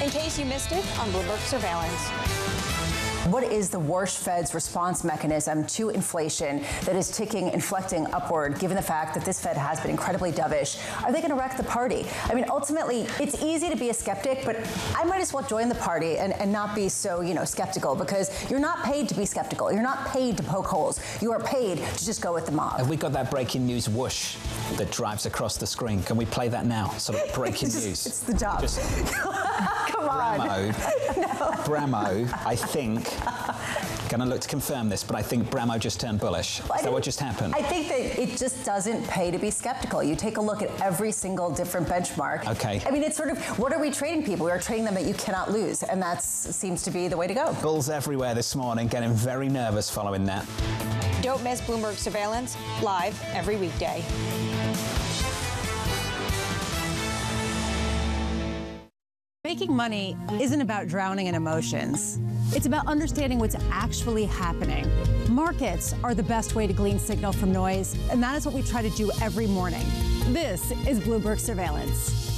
in case you missed it on Bloomberg Surveillance. What is the worst Fed's response mechanism to inflation that is inflecting upward, given the fact that this Fed has been incredibly dovish? Are they going to wreck the party? I mean, ultimately, it's easy to be a skeptic, but I might as well join the party and not be so, skeptical, because you're not paid to be skeptical. You're not paid to poke holes. You are paid to just go with the mob. Have we got that breaking news whoosh that drives across the screen? Can we play that now? Sort of breaking news. It's the job. Come on. Bramo, I think, going to look to confirm this, but I think Bramo just turned bullish. Is that what just happened? I think that it just doesn't pay to be skeptical. You take a look at every single different benchmark. Okay. I mean, it's sort of, what are we trading people? We are trading them that you cannot lose, and that seems to be the way to go. Bulls everywhere this morning, getting very nervous following that. Don't miss Bloomberg Surveillance, live every weekday. Making money isn't about drowning in emotions. It's about understanding what's actually happening. Markets are the best way to glean signal from noise, and that is what we try to do every morning. This is Bloomberg Surveillance.